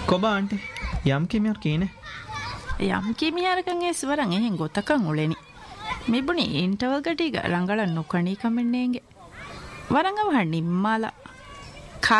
කොබ aunty යම් කිමියර් කීනේ යම් කිමියරකන් එස්වරන් එහෙන් ගොතකන් උලෙනි මිබුනි ඉන්ටර්වල් ගටිග ರಂಗಳ ನುಕಣಿ ಕಮೆಣ್ಣೆಂಗೆ ವರಂಗವ ಹಣ್ಣಿ ಮಾಲ